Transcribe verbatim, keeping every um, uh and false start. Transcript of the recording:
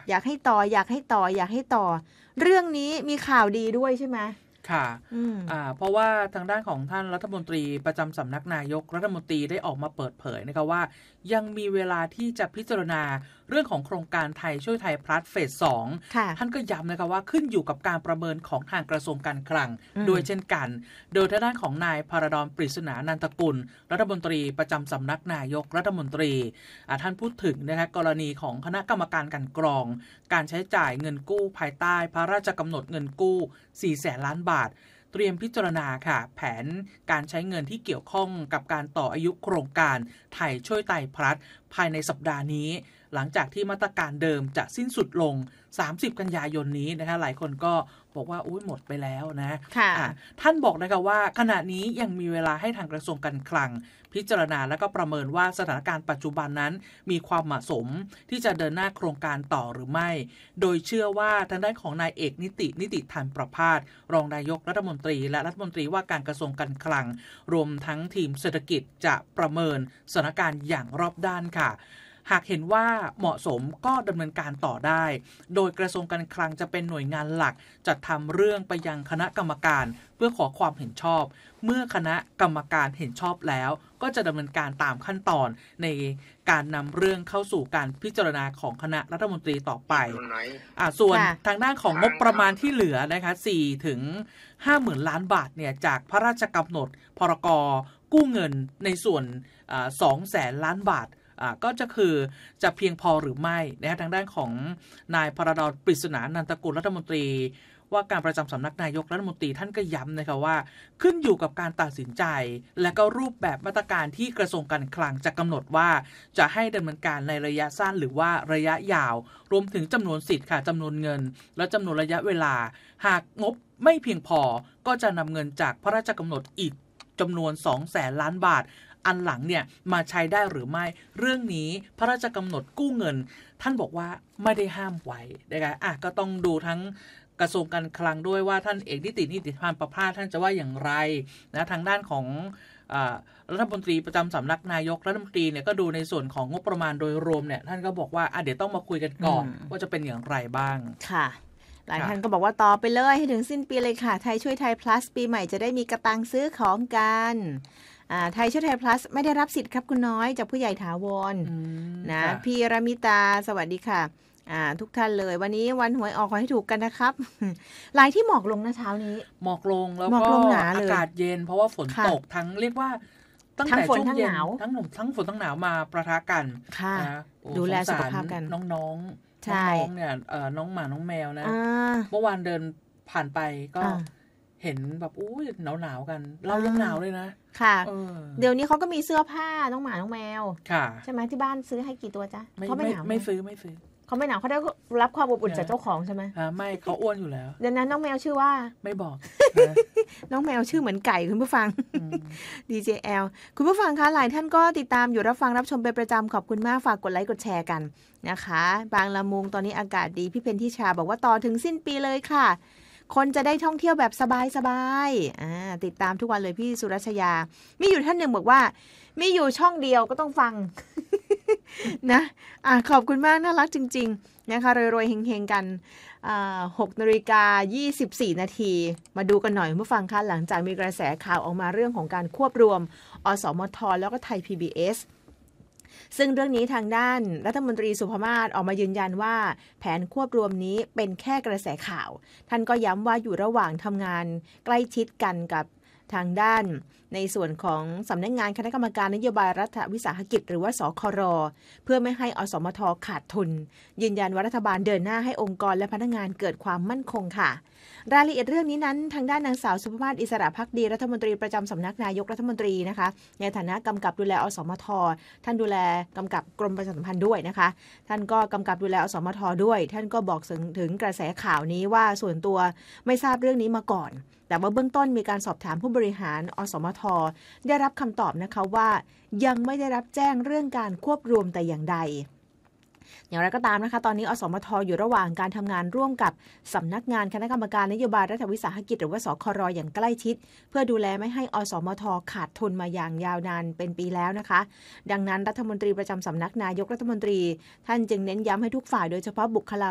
อยากให้ต่ออยากให้ต่ออยากให้ต่อเรื่องนี้มีข่าวดีด้วยใช่ไหมค่ะอ่าเพราะว่าทางด้านของท่านรัฐมนตรีประจำสำนักนายกรัฐมนตรีได้ออกมาเปิดเผยนะคะว่ายังมีเวลาที่จะพิจารณาเรื่องของโครงการไทยช่วยไทยพลัสเฟสสองท่านก็ย้ำนะคะว่าขึ้นอยู่กับการประเมินของทางกระทรวงการคลังโดยเช่นกันโดยทางด้านของนายพารดอนปริศนานันทกุลรัฐมนตรีประจำสำนักนายกรัฐมนตรีท่านพูดถึงนะคะกรณีของคณะกรรมการกันกรองการใช้จ่ายเงินกู้ภายใต้พระราชกำหนดเงินกู้สี่แสนล้านบาทเตรียมพิจารณาค่ะแผนการใช้เงินที่เกี่ยวข้องกับการต่ออายุโครงการไทยช่วยไทยพลัสภายในสัปดาห์นี้หลังจากที่มาตรการเดิมจะสิ้นสุดลงสามสิบกันยายนนี้นะคะหลายคนก็บอกว่าอุ๊ยหมดไปแล้วนะะท่านบอกนะคะว่าขณะนี้ยังมีเวลาให้ทางกระทรวงการคลังพิจารณาและก็ประเมินว่าสถานการณ์ปัจจุบันนั้นมีความเหมาะสมที่จะเดินหน้าโครงการต่อหรือไม่โดยเชื่อว่าทางด้านของนายเอกนิตินิติธันประภาสรองนายกรัฐมนตรีและรัฐมนตรีว่าการกระทรวงการคลังรวมทั้งทีมเศรษฐกิจจะประเมินสถานการณ์อย่างรอบด้านค่ะหากเห็นว่าเหมาะสมก็ดำเนินการต่อได้โดยกระทรวงการคลังจะเป็นหน่วยงานหลักจัดทำเรื่องไปยังคณะกรรมการเพื่อขอความเห็นชอบเมื่อคณะกรรมการเห็นชอบแล้วก็จะดำเนินการตามขั้นตอนในการนำเรื่องเข้าสู่การพิจารณาของคณะรัฐมนตรีต่อไปอ่าส่วนทางด้านของงบประมาณที่เหลือนะคะสี่ถึงห้าหมื่นล้านบาทเนี่ยจากพระราชกำหนดพรกกู้เงินในส่วนสองแสนล้านบาทก็จะคือจะเพียงพอหรือไม่นะทางด้านของนายพารดอนปริศนานันทกุลรัฐมนตรีว่าการประจำสำนักนายกรัฐมนตรีท่านก็ย้ำนะคะว่าขึ้นอยู่กับการตัดสินใจและก็รูปแบบมาตรการที่กระทรวงการคลังจะกำหนดว่าจะให้ดำเนินการในระยะสั้นหรือว่าระยะยาวรวมถึงจำนวนสิทธิ์ค่ะจำนวนเงินและจำนวนระยะเวลาหากงบไม่เพียงพอก็จะนำเงินจากพระราชกำหนดอีกจำนวนสองแสนล้านบาทอันหลังเนี่ยมาใช้ได้หรือไม่เรื่องนี้พระราชกำหนดกู้เงินท่านบอกว่าไม่ได้ห้ามไว้นะคะอ่ะก็ต้องดูทั้งกระทรวงการคลังด้วยว่าท่านเอกนิตินิติธันประภาสท่านจะว่าอย่างไรนะทางด้านของรัฐมนตรีประจำสำนักนายกรัฐมนตรีเนี่ยก็ดูในส่วนของงบประมาณโดยรวมเนี่ยท่านก็บอกว่าอ่ะเดี๋ยวต้องมาคุยกันก่อนว่าจะเป็นอย่างไรบ้างค่ะหลายท่านก็บอกว่าต่อไปเลยให้ถึงสิ้นปีเลยค่ะไทยช่วยไทย plus ปีใหม่จะได้มีกระตังซื้อของกันไทยช่วยไทย plus ไม่ได้รับสิทธิ์ครับคุณน้อยจากผู้ใหญ่ถาวรนะพี่รามิตาสวัสดีค่ะทุกท่านเลยวันนี้วันหวยออกขอให้ถูกกันนะครับหลายที่หมอกลงนะเช้านี้หมอกลงแล้วก็อากาศเย็นเพราะว่าฝนตกทั้งเรียกว่าตั้งแต่ช่วงเย็นทั้งทั้งฝนทั้งหนาวมาประทะกันนะดูแลสุขภาพกันน้องๆน้องๆเนี่ยน้องหมาน้องแมวนะเมื่อวานเดินผ่านไปก็เห็นแบบอู้ยหนาวหนาวกันเรายังหนาวเลยนะค่ะเดี๋ยวนี้เขาก็มีเสื้อผ้าน้องหมาน้องแมวใช่ไหมที่บ้านซื้อให้กี่ตัวจ๊ะเขาไม่หนาวไม่ซื้อไม่ซื้อเขาไม่หนาวเขาได้รับความอบอุ่นจากเจ้าของใช่ไหมไม่เขาอ้วนอยู่แล้วเดี๋ยวนั้นน้องแมวชื่อว่าไม่บอกน้องแมวชื่อเหมือนไก่คุณผู้ฟัง ดี เจ แอล คุณผู้ฟังคะหลายท่านก็ติดตามอยู่รับฟังรับชมเป็นประจำขอบคุณมากฝากกดไลค์กดแชร์กันนะคะบางละมุงตอนนี้อากาศดีพี่เพนทิชาบอกว่าต่อถึงสิ้นปีเลยค่ะคนจะได้ท่องเที่ยวแบบสบายๆติดตามทุกวันเลยพี่สุรัชยามีอยู่ท่านหนึ่งบอกว่ามีอยู่ช่องเดียวก็ต้องฟัง นะอ่ะขอบคุณมากน่ารักจริงๆนะคะรวยๆเฮงๆกันหกนาฬิกายี่สิบสี่นาทีมาดูกันหน่อยเมื่อฟังค่ะหลังจากมีกระแสข่าวออกมาเรื่องของการควบรวมอสมทแล้วก็ไทย พี บี เอสซึ่งเรื่องนี้ทางด้านรัฐมนตรีสุภมาศออกมายืนยันว่าแผนควบรวมนี้เป็นแค่กระแสข่าวท่านก็ย้ำว่าอยู่ระหว่างทำงานใกล้ชิดกันกับทางด้านในส่วนของสำนักงานคณะกรรมการนโยบายรัฐวิสาหกิจหรือว่าสคร.เพื่อไม่ให้อสมทขาดทุนยืนยันว่ารัฐบาลเดินหน้าให้องค์กรและพนักงานเกิดความมั่นคงค่ะรายละเอียดเรื่องนี้นั้นทางด้านนางสาวสุภมาศอิสระภักดีรัฐมนตรีประจำสำนักนายกรัฐมนตรีนะคะในฐานะกำกับดูแลอสมทท่านดูแลกำกับกรมประชาสัมพันธ์ด้วยนะคะท่านก็กำกับดูแลอสมทด้วยท่านก็บอกถึงกระแสข่าวนี้ว่าส่วนตัวไม่ทราบเรื่องนี้มาก่อนแต่ว่าเบื้องต้นมีการสอบถามผู้บริหารอสมทได้รับคำตอบนะคะว่ายังไม่ได้รับแจ้งเรื่องการควบรวมแต่อย่างใดอย่างไรก็ตามนะคะตอนนี้อสมทอยู่ระหว่างการทำงานร่วมกับสำนักงานคณะกรรมการนโยบายรัฐวิสาหกิจหรือว่าสคร.อย่างใกล้ชิดเพื่อดูแลไม่ให้อสมทขาดทุนมาอย่างยาวนานเป็นปีแล้วนะคะดังนั้นรัฐมนตรีประจำสำนักนายกรัฐมนตรีท่านจึงเน้นย้ำให้ทุกฝ่ายโดยเฉพาะบุคลา